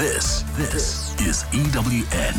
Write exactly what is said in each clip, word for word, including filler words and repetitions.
This, this is E W N.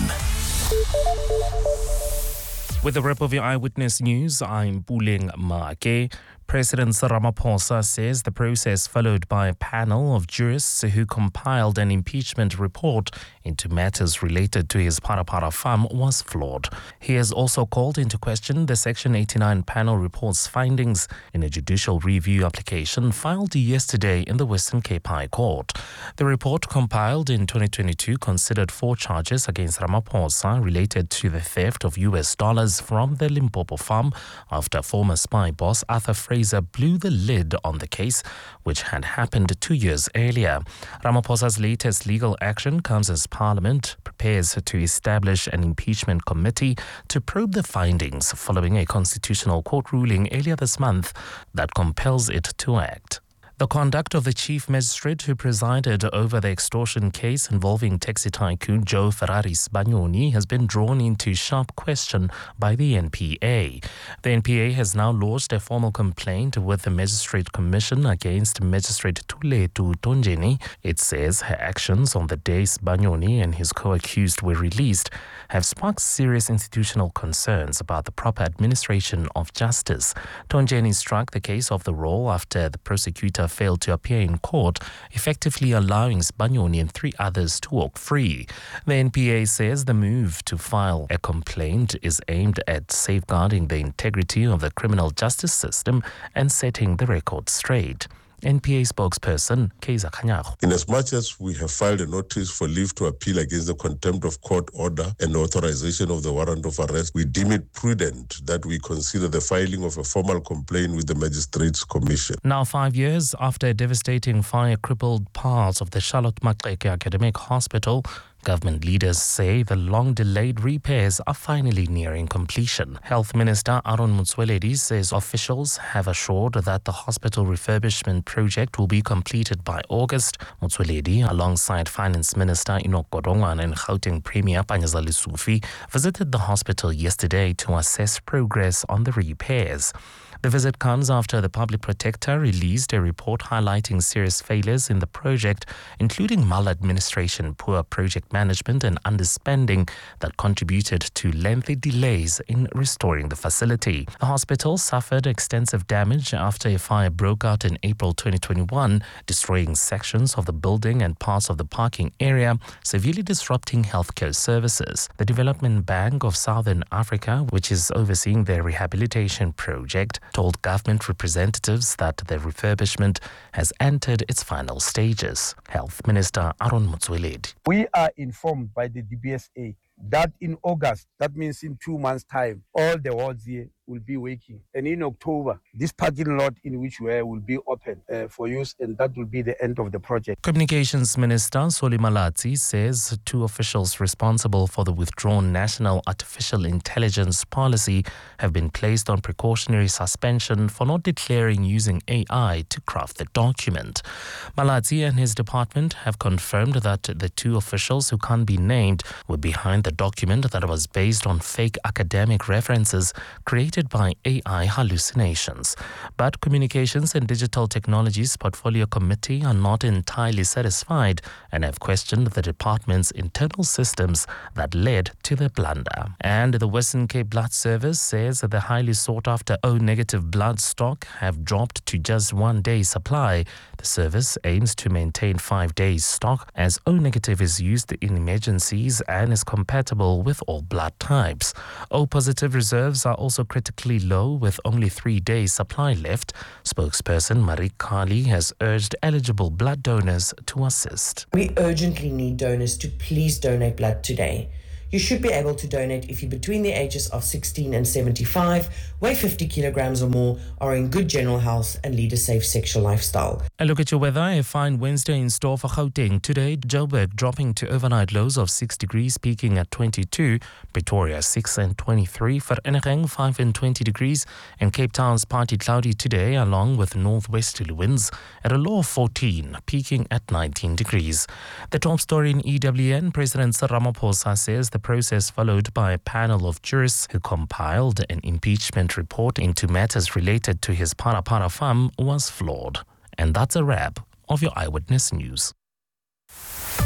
With the wrap of your Eyewitness News, I'm Puleng Maake. President Ramaphosa says the process followed by a panel of jurists who compiled an impeachment report into matters related to his Parapara farm was flawed. He has also called into question the Section eighty-nine panel report's findings in a judicial review application filed yesterday in the Western Cape High Court. The report, compiled in twenty twenty-two, considered four charges against Ramaphosa related to the theft of U S dollars from the Limpopo farm after former spy boss Arthur Fraser blew the lid on the case, which had happened two years earlier. Ramaphosa's latest legal action comes as Parliament prepares to establish an impeachment committee to probe the findings following a constitutional court ruling earlier this month that compels it to act. The conduct of the chief magistrate who presided over the extortion case involving taxi tycoon Joe Ferraris Banyoni has been drawn into sharp question by the N P A. The N P A has now lodged a formal complaint with the Magistrate Commission against Magistrate Thuletu Tonjeni. It says her actions on the day Banyoni and his co-accused were released have sparked serious institutional concerns about the proper administration of justice. Tonjeni struck the case off the roll after the prosecutor failed to appear in court, effectively allowing Banyoni and three others to walk free. The N P A says the move to file a complaint is aimed at safeguarding the integrity of the criminal justice system and setting the record straight. N P A spokesperson Kaiser Khanyago. In as much as we have filed a notice for leave to appeal against the contempt of court order and authorization of the warrant of arrest, we deem it prudent that we consider the filing of a formal complaint with the Magistrates Commission. Now, five years after a devastating fire crippled parts of the Charlotte Maxeke Academic Hospital, government leaders say the long-delayed repairs are finally nearing completion. Health Minister Aaron Motsoaledi says officials have assured that the hospital refurbishment project will be completed by August. Motsoaledi, alongside Finance Minister Enoch Godongwana and Gauteng Premier Panyaza Lesufi, visited the hospital yesterday to assess progress on the repairs. The visit comes after the Public Protector released a report highlighting serious failures in the project, including maladministration, poor project management and underspending that contributed to lengthy delays in restoring the facility. The hospital suffered extensive damage after a fire broke out in April twenty twenty-one, destroying sections of the building and parts of the parking area, severely disrupting healthcare services. The Development Bank of Southern Africa, which is overseeing the rehabilitation project, told government representatives that the refurbishment has entered its final stages. Health Minister Aaron Motsoaledi. We are informed by the D B S A that in August, that means in two months' time, all the wards here will be working. And in October, this parking lot in which we are will be open uh, for use, and that will be the end of the project. Communications Minister Solly Malatsi says two officials responsible for the withdrawn National Artificial Intelligence Policy have been placed on precautionary suspension for not declaring using A I to craft the document. Malatsi and his department have confirmed that the two officials who can't be named were behind the document that was based on fake academic references created by A I hallucinations. But Communications and Digital Technologies Portfolio Committee are not entirely satisfied and have questioned the department's internal systems that led to the blunder. And the Western Cape Blood Service says that the highly sought-after O-negative blood stock have dropped to just one day's supply. The service aims to maintain five days' stock as O-negative is used in emergencies and is compatible with all blood types. O-positive reserves are also critically low with only three days' supply left. Spokesperson Marie Kali has urged eligible blood donors to assist. We urgently need donors to please donate blood today. You should be able to donate if you're between the ages of sixteen and seventy-five, weigh fifty kilograms or more, are in good general health and lead a safe sexual lifestyle. A look at your weather. A fine Wednesday in store for Gauteng. Today, Joburg dropping to overnight lows of six degrees, peaking at twenty-two. Pretoria six and twenty-three. Vereeniging five and twenty degrees. And Cape Town's partly cloudy today, along with northwesterly winds at a low of fourteen, peaking at nineteen degrees. The top story in E W N, President Ramaphosa says the process followed by a panel of jurists who compiled an impeachment report into matters related to his Parapara farm was flawed. And that's a wrap of your Eyewitness News.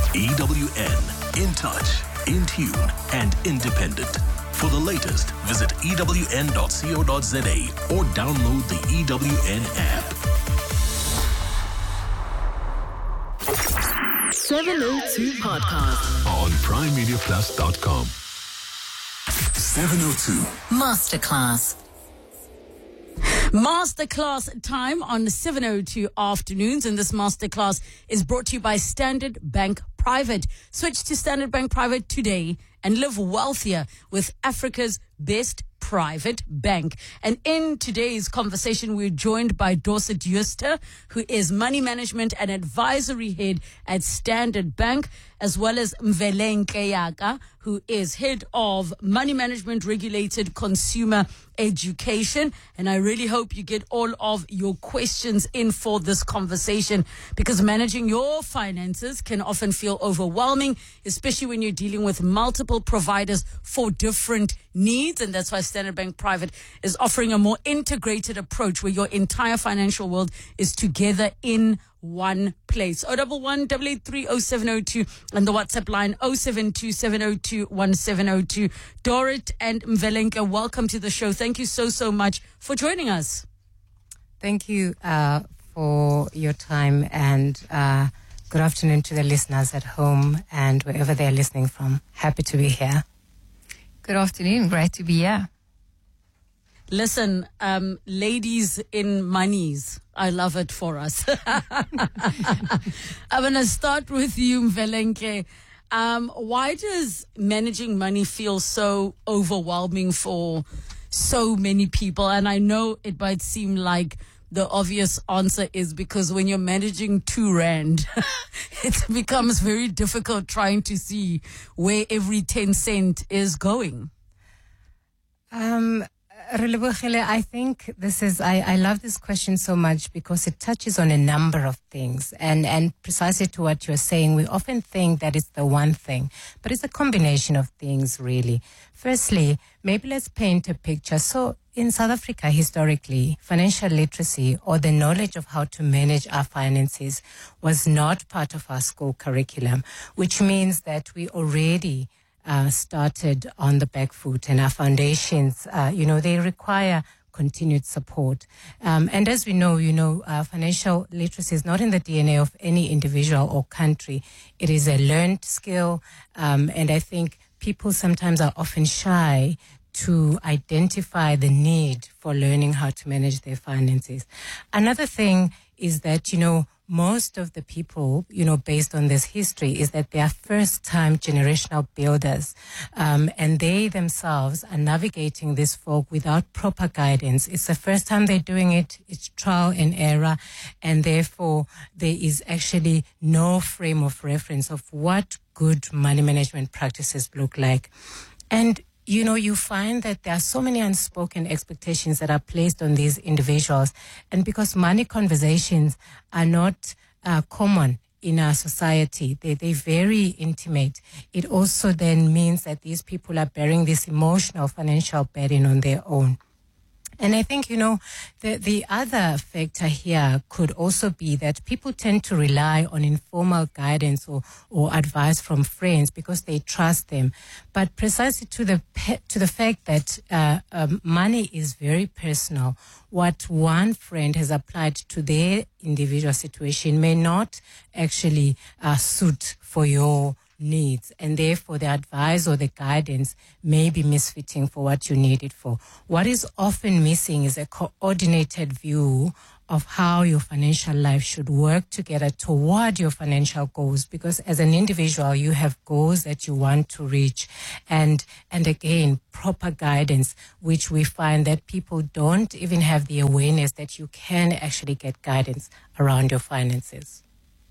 E W N. In touch, in tune, and independent. For the latest, visit E W N dot co dot za or download the E W N app. seven oh two Podcast On prime media plus dot com. seven oh two Masterclass. Masterclass time on seven oh two afternoons, and this masterclass is brought to you by Standard Bank Private. Switch to Standard Bank Private today and live wealthier with Africa's best private bank. And in today's conversation, we're joined by Dorset Jooste, who is money management and advisory head at Standard Bank, as well as Mveleng Keyaka, who is head of money management regulated consumer education. And I really hope you get all of your questions in for this conversation, because managing your finances can often feel overwhelming, especially when you're dealing with multiple providers for different needs. And that's why Standard Bank Private is offering a more integrated approach where your entire financial world is together in one place. oh one one, eight eight three, oh seven oh two and the WhatsApp line oh seven two, seven oh two, one seven oh two. Dorrit and Mvelenka, welcome to the show. Thank you so, so much for joining us. Thank you uh, for your time, and uh, good afternoon to the listeners at home and wherever they're listening from. Happy to be here. Good afternoon. Great to be here. Listen, um, ladies in monies, I love it for us. I'm going to start with you, Mvelenke. Um, why does managing money feel so overwhelming for so many people? And I know it might seem like the obvious answer is because when you're managing two rand, it becomes very difficult trying to see where every ten cent is going. Um, Relebogile, I think this is, I, I love this question so much because it touches on a number of things. And, and precisely to what you're saying, we often think that it's the one thing, but it's a combination of things, really. Firstly, maybe let's paint a picture. So in South Africa, historically, financial literacy, or the knowledge of how to manage our finances, was not part of our school curriculum, which means that we already Uh, started on the back foot, and our foundations, uh, you know, they require continued support. Um, and as we know, you know, uh, financial literacy is not in the D N A of any individual or country. It is a learned skill, um, and I think people sometimes are often shy to identify the need for learning how to manage their finances. Another thing is that, you know, most of the people, you know, based on this history, is that they are first-time generational builders, um, and they themselves are navigating this fog without proper guidance. It's the first time they're doing it. It's trial and error, and therefore there is actually no frame of reference of what good money management practices look like. And you know, you find that there are so many unspoken expectations that are placed on these individuals. And because money conversations are not uh, common in our society, they, they're very intimate, it also then means that these people are bearing this emotional financial burden on their own. And I think, you know, the, the other factor here could also be that people tend to rely on informal guidance or, or advice from friends because they trust them. But precisely to the to the fact that uh, um, money is very personal, what one friend has applied to their individual situation may not actually uh, suit for your needs, and therefore the advice or the guidance may be misfitting for what you need it for. What is often missing is a coordinated view of how your financial life should work together toward your financial goals, because as an individual you have goals that you want to reach, and and again proper guidance, which we find that people don't even have the awareness that you can actually get guidance around your finances.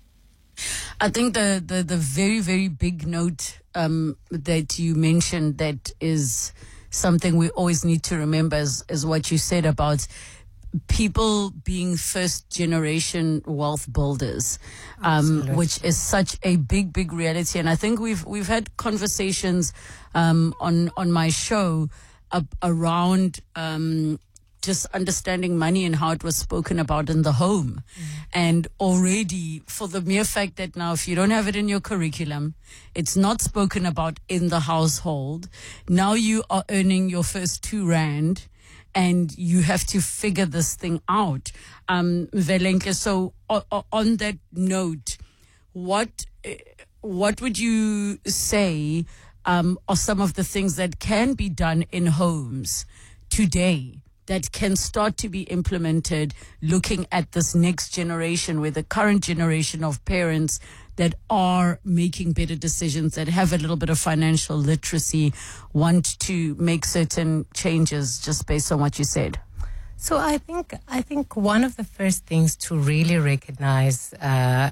I think the, the, the very, very big note um, that you mentioned that is something we always need to remember is, is what you said about people being first generation wealth builders, um, which is such a big, big reality. And I think we've we've had conversations um, on on my show uh, around um, just understanding money and how it was spoken about in the home. Mm. And already, for the mere fact that now if you don't have it in your curriculum, it's not spoken about in the household, now you are earning your first two rand and you have to figure this thing out. Um, Velenke, so o- o- on that note, what what would you say um, are some of the things that can be done in homes today that can start to be implemented, looking at this next generation, where the current generation of parents that are making better decisions, that have a little bit of financial literacy, want to make certain changes just based on what you said? So I think I think one of the first things to really recognize, uh,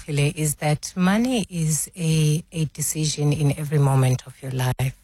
is that money is a, a decision in every moment of your life.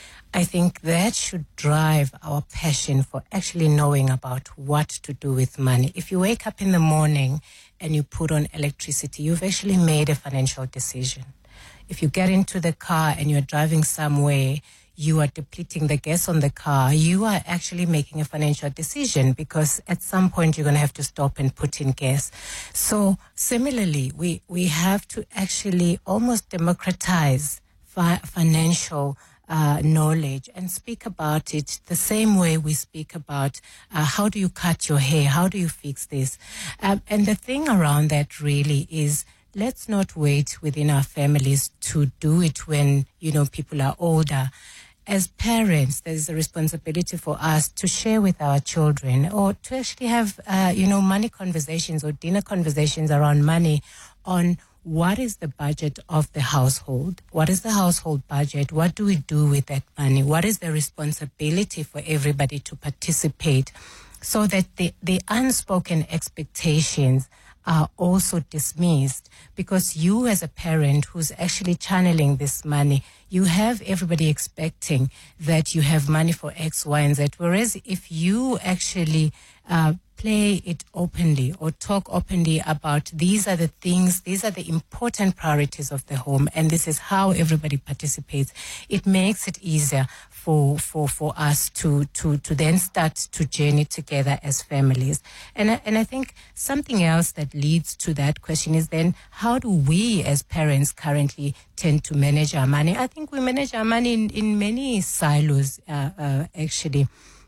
I think that should drive our passion for actually knowing about what to do with money. If you wake up in the morning and you put on electricity, you've actually made a financial decision. If you get into the car and you're driving somewhere, you are depleting the gas on the car, you are actually making a financial decision, because at some point you're going to have to stop and put in gas. So similarly, we, we have to actually almost democratize fi- financial Uh, knowledge and speak about it the same way we speak about uh, how do you cut your hair, how do you fix this. Um, and the thing around that really is, let's not wait within our families to do it when, you know, people are older. As parents, there's a responsibility for us to share with our children, or to actually have, uh, you know, money conversations or dinner conversations around money on what is the budget of the household? What is the household budget? What do we do with that money? What is the responsibility for everybody to participate, so that the, the unspoken expectations are also dismissed? Because you, as a parent who's actually channeling this money, you have everybody expecting that you have money for X, Y, and Z. Whereas if you actually uh, play it openly or talk openly about these are the things, these are the important priorities of the home, and this is how everybody participates, it makes it easier for for for us to to to then start to journey together as families. And I, and I think something else that leads to that question is then, how do we as parents currently tend to manage our money? I think we manage our money in, in many silos, uh, uh, actually.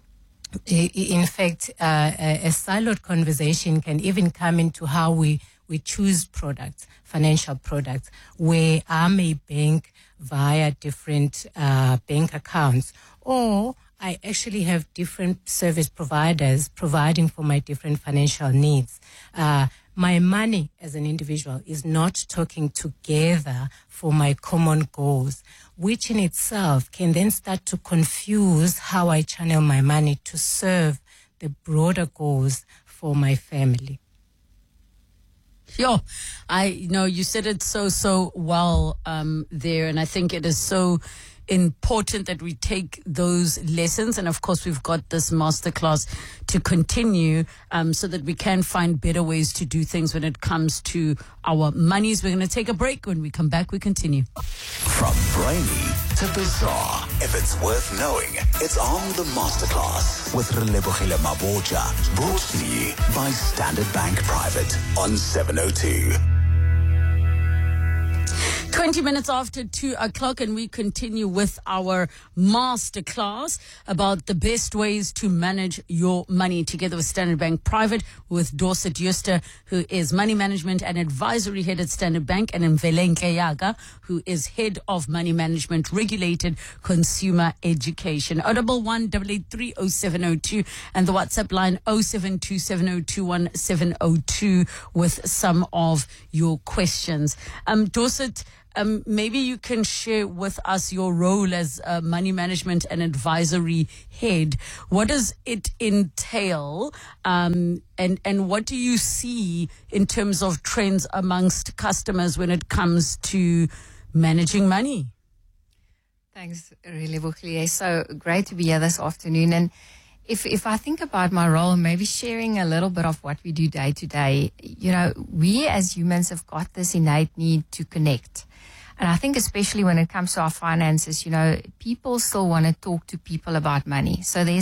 In fact, uh, a siloed conversation can even come into how we, we choose products, financial products, where I may bank via different uh, bank accounts, or I actually have different service providers providing for my different financial needs. Uh, my money as an individual is not talking together for my common goals, which in itself can then start to confuse how I channel my money to serve the broader goals for my family. Yo, I you know you said it so so well um, there, and I think it is so important that we take those lessons, and of course we've got this masterclass to continue um, so that we can find better ways to do things when it comes to our monies. We're going to take a break. When we come back, we continue. From brainy to bizarre, if it's worth knowing, it's on the masterclass with Relebogile Maboja, brought to you by Standard Bank Private on seven oh two. twenty minutes after two o'clock, and we continue with our masterclass about the best ways to manage your money, together with Standard Bank Private, with Dorset Yuster, who is Money Management and Advisory Head at Standard Bank, and Mvelenke Yaga, who is Head of Money Management Regulated Consumer Education. oh one one, eight eight three, oh seven oh two, and the WhatsApp line oh seven two seven oh two one seven oh two with some of your questions. Um, Dorset, Um, maybe you can share with us your role as a money management and advisory head. What does it entail? Um, and, and what do you see in terms of trends amongst customers when it comes to managing money? Thanks, Relebogile. So great to be here this afternoon. And if if I think about my role, maybe sharing a little bit of what we do day to day, you know, we as humans have got this innate need to connect. And I think especially when it comes to our finances, you know, people still want to talk to people about money. So there's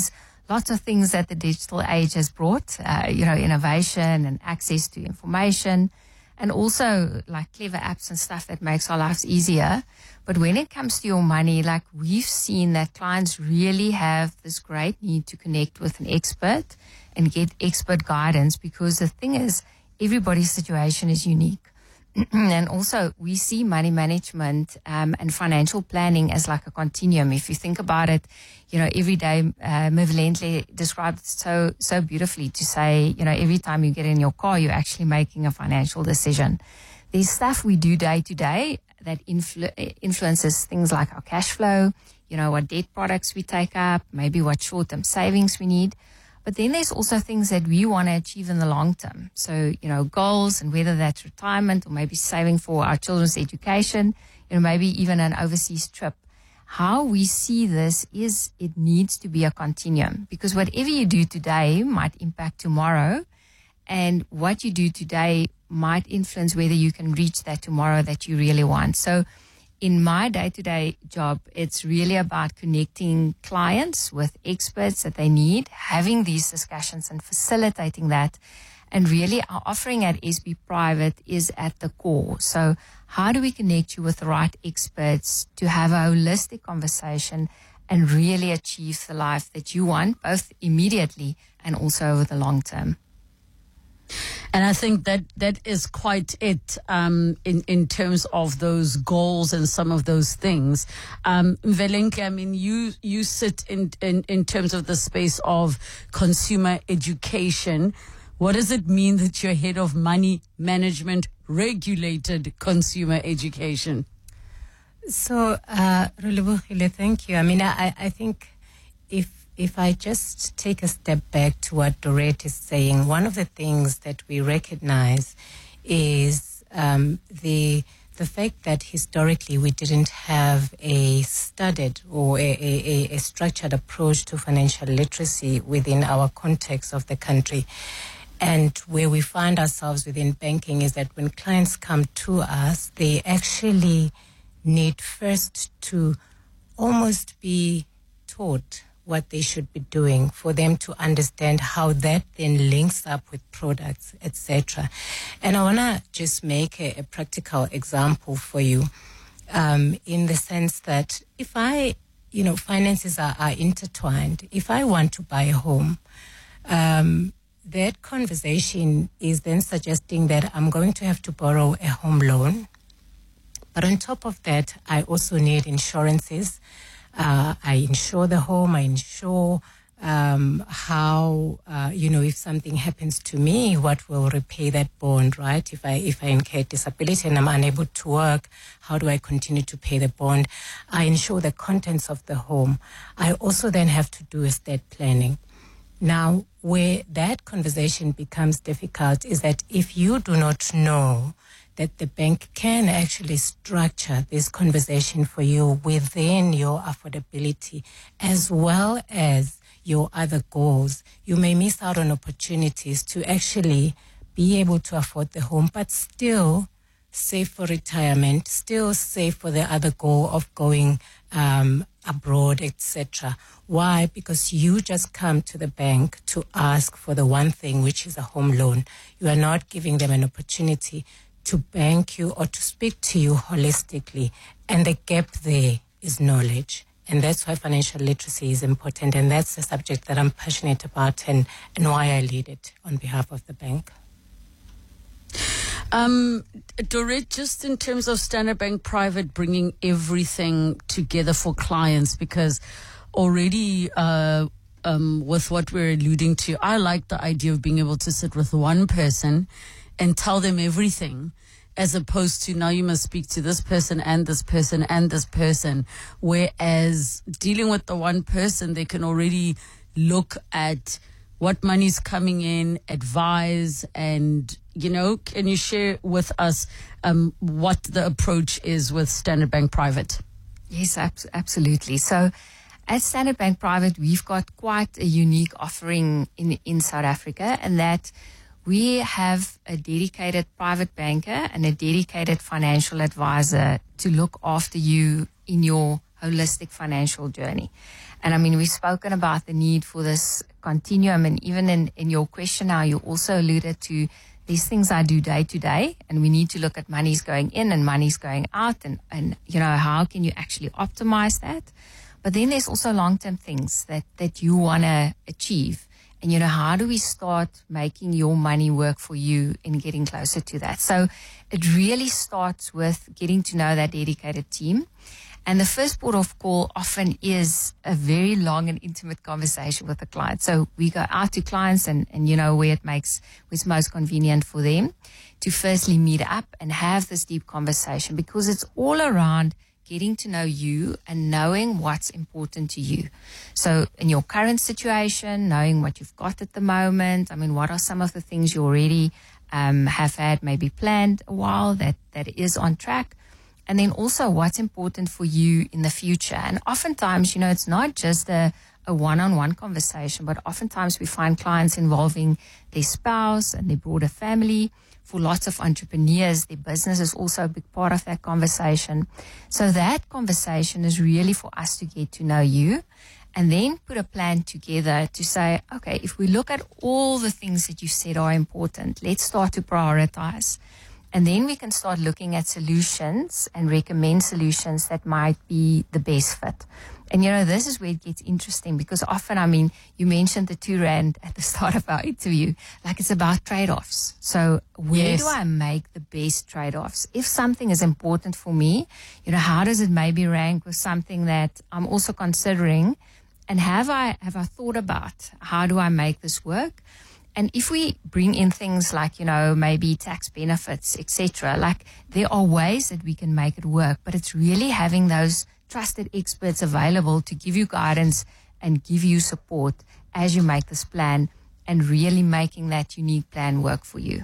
lots of things that the digital age has brought, uh, you know, innovation and access to information, and also like clever apps and stuff that makes our lives easier. But when it comes to your money, like we've seen that clients really have this great need to connect with an expert and get expert guidance, because the thing is, everybody's situation is unique. And also, we see money management um, and financial planning as like a continuum. If you think about it, you know, every day, uh, Merv Lindley described it so, so beautifully to say, you know, every time you get in your car, you're actually making a financial decision. There's stuff we do day to day that influ- influences things like our cash flow, you know, what debt products we take up, maybe what short-term savings we need. But then there's also things that we want to achieve in the long term. So, you know, goals, and whether that's retirement or maybe saving for our children's education, you know, maybe even an overseas trip. How we see this is it needs to be a continuum, because whatever you do today might impact tomorrow, and what you do today might influence whether you can reach that tomorrow that you really want. So in my day-to-day job, it's really about connecting clients with experts that they need, having these discussions and facilitating that. And really our offering at S B Private is at the core. So how do we connect you with the right experts to have a holistic conversation and really achieve the life that you want, both immediately and also over the long term? And I think that that is quite it um, in, in terms of those goals and some of those things. Um, Mvelenke, I mean, you, you sit in, in, in terms of the space of consumer education. What does it mean that you're head of money management regulated consumer education? So, uh, Relebogile, thank you. I mean, I, I think if If I just take a step back to what Dorette is saying, one of the things that we recognize is um, the the fact that historically we didn't have a studied or a, a, a structured approach to financial literacy within our context of the country. And where we find ourselves within banking is that when clients come to us, they actually need first to almost be taught what they should be doing for them to understand how that then links up with products, et cetera. And I want to just make a, a practical example for you um, in the sense that if I, you know, finances are, are intertwined. If I want to buy a home, um, that conversation is then suggesting that I'm going to have to borrow a home loan. But on top of that, I also need insurances. Uh, I insure the home, I insure um, how, uh, you know, if something happens to me, what will repay that bond, right? If I if I incur disability and I'm unable to work, how do I continue to pay the bond? I insure the contents of the home. I also then have to do estate planning. Now, where that conversation becomes difficult is that if you do not know that the bank can actually structure this conversation for you within your affordability as well as your other goals, you may miss out on opportunities to actually be able to afford the home, but still save for retirement, still save for the other goal of going um, abroad, et cetera. Why? Because you just come to the bank to ask for the one thing, which is a home loan. You are not giving them an opportunity to bank you or to speak to you holistically. And the gap there is knowledge. And that's why financial literacy is important. And that's the subject that I'm passionate about and, and why I lead it on behalf of the bank. Um, Dorette, just in terms of Standard Bank Private bringing everything together for clients, because already uh, um, with what we're alluding to, I like the idea of being able to sit with one person and tell them everything, as opposed to now you must speak to this person and this person and this person. Whereas dealing with the one person, they can already look at what money's coming in, advise, and, you know, can you share with us um, what the approach is with Standard Bank Private? Yes, ab- absolutely. So at Standard Bank Private, we've got quite a unique offering in, in South Africa, and that we have a dedicated private banker and a dedicated financial advisor to look after you in your holistic financial journey. And I mean, we've spoken about the need for this continuum, and even in, in your question now, you also alluded to these things I do day to day, and we need to look at money's going in and money's going out, and, and you know, how can you actually optimize that? But then there's also long-term things that, that you want to achieve. And, you know, how do we start making your money work for you and getting closer to that? So it really starts with getting to know that dedicated team. And the first port of call often is a very long and intimate conversation with the client. So we go out to clients and, and you know, where it makes, where it's most convenient for them to firstly meet up and have this deep conversation, because it's all around getting to know you and knowing what's important to you. So in your current situation, knowing what you've got at the moment, I mean, what are some of the things you already um, have had maybe planned a while that, that is on track? And then also what's important for you in the future. And oftentimes, you know, it's not just a, a one-on-one conversation, but oftentimes we find clients involving their spouse and their broader family. For lots of entrepreneurs, their business is also a big part of that conversation. So that conversation is really for us to get to know you and then put a plan together to say, okay, if we look at all the things that you said are important, let's start to prioritize. And then we can start looking at solutions and recommend solutions that might be the best fit. And, you know, this is where it gets interesting, because often, I mean, you mentioned the two rand at the start of our interview, like it's about trade-offs. So where Yes. do I make the best trade-offs? If something is important for me, you know, how does it maybe rank with something that I'm also considering? And have I, have I thought about how do I make this work? And if we bring in things like, you know, maybe tax benefits, et cetera, like there are ways that we can make it work, but it's really having those trusted experts available to give you guidance and give you support as you make this plan, and really making that unique plan work for you.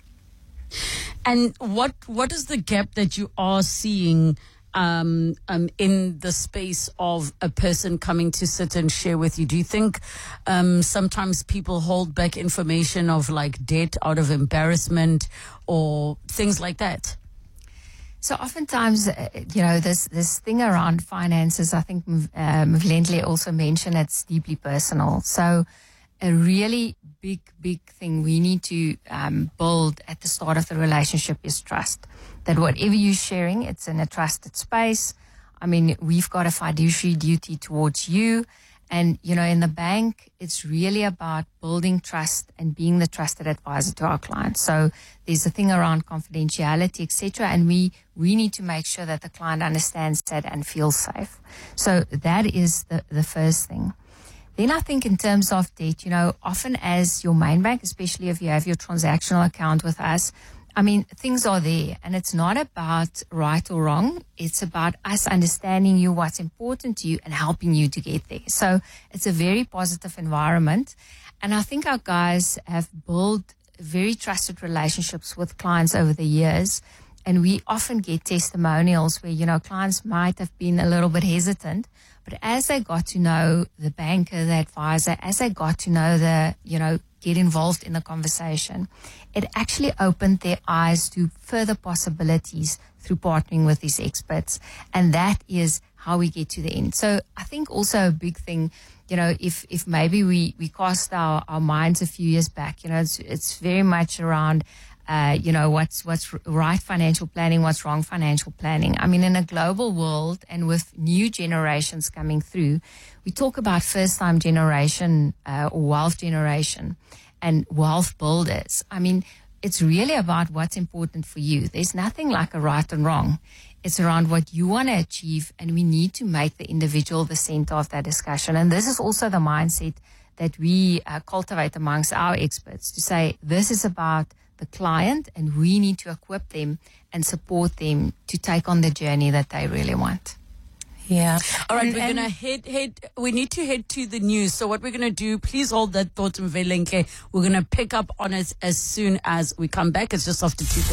And what what is the gap that you are seeing um, um, in the space of a person coming to sit and share with you? Do you think um, sometimes people hold back information of like debt out of embarrassment or things like that? So oftentimes, uh, you know, this this thing around finances, I think uh, Mvlendle also mentioned, it's deeply personal. So a really big, big thing we need to um, build at the start of the relationship is trust. That whatever you're sharing, it's in a trusted space. I mean, we've got a fiduciary duty towards you. And, you know, in the bank, it's really about building trust and being the trusted advisor to our clients. So there's a thing around confidentiality, et cetera. And we, we need to make sure that the client understands that and feels safe. So that is the, the first thing. Then I think in terms of debt, you know, often as your main bank, especially if you have your transactional account with us, I mean, things are there, and it's not about right or wrong. It's about us understanding you, what's important to you, and helping you to get there. So it's a very positive environment. And I think our guys have built very trusted relationships with clients over the years. And we often get testimonials where, you know, clients might have been a little bit hesitant, but as they got to know the banker, the advisor, as they got to know the, you know, get involved in the conversation, it actually opened their eyes to further possibilities through partnering with these experts. And that is how we get to the end. So I think also a big thing, you know, if, if maybe we, we cast our, our minds a few years back, you know, it's, it's very much around, uh, you know, what's, what's right financial planning, what's wrong financial planning. I mean, in a global world and with new generations coming through, we talk about first time generation, uh, or wealth generation and wealth builders. I mean, it's really about what's important for you. There's nothing like a right and wrong. It's around what you want to achieve, and we need to make the individual the center of that discussion. And this is also the mindset that we uh, cultivate amongst our experts, to say this is about the client, and we need to equip them and support them to take on the journey that they really want. Yeah. All right, And- we're and- going to head, head, we need to head to the news. So what we're going to do, please hold that thought, Mvelenke. We're going to pick up on it as soon as we come back. It's just after two thirty.